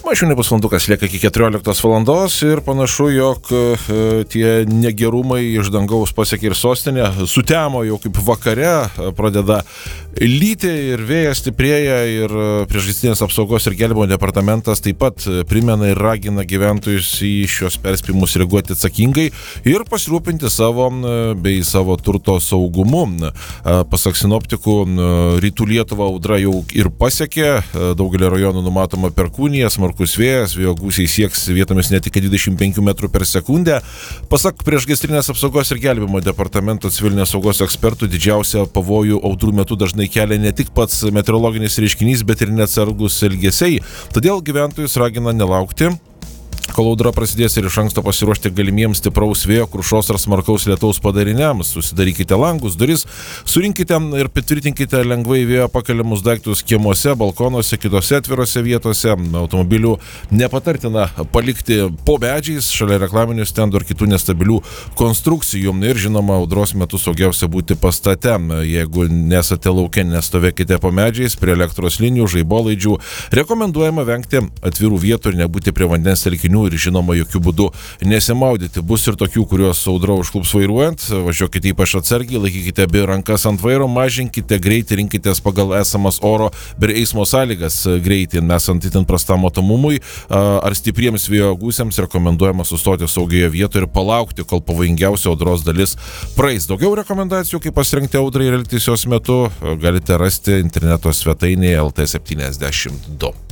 Mažiau nei pusvalandukas lieka iki 14 valandos ir panašu, jog tie negerumai iš dangaus pasiekė ir sostinę. Sutemo jau kaip vakare, pradeda lyti ir vėjas stiprėja ir Priešgaisrinės apsaugos ir gelbėjimo departamentas taip pat primena ir ragina gyventojus į šios perspėjimus reaguoti atsakingai ir pasirūpinti savo bei savo turto saugumu. Pasak sinoptikų, rytų Lietuvą audra jau ir pasiekė, daugelį rajonų numatoma perkūnija, smarkus vėjas, vėjo gūsiai sieks vietomis net iki 25 metrų per sekundę. Pasak Priešgaisrinės apsaugos ir gelbėjimo departamento civilinės saugos ekspertų, didžiausią pavojų audrų metu dažnai kelia ne tik pats meteorologinis reiškinys, bet ir neatsargus elgesiai. Todėl gyventojus ragina nelaukti, kol audra prasidės ir iš anksto pasiruošti galimiems stipraus vėjo, krušos ar smarkaus lietaus padariniams. Susidarykite langus, duris, surinkite ir pritvirtinkite lengvai vėjo pakeliamus daiktus kiemuose, balkonuose, kitose atvirose vietose. Automobilių nepatartina palikti po medžiais, šalia reklaminių stendų ir kitų nestabilių konstrukcijų. Ir žinoma, audros metu saugiausia būti pastate. Jeigu nesate lauke, nestovėkite po medžiais, prie elektros linijų, žaibolaidžių. Rekomenduojama vengti atvirų vietų ir nebūti prie vandens telkinių ir žinoma, jokių būdų nesimaudyti. Bus ir tokių, kuriuos audra užklups vairuojant. Važiuokite ypač atsargiai, laikykite abi rankas ant vairo, mažinkite greitį, rinkitės pagal esamas oro bei eismo sąlygas greitį, nesant itin prastam matomumui ar stipriems vėjo gūsiams rekomenduojama sustoti saugioje vietoje ir palaukti, kol pavojingiausia audros dalis praeis. Daugiau rekomendacijų, kaip pasirinkti audrai ir elgtis jos metu, galite rasti interneto svetainėje LT72.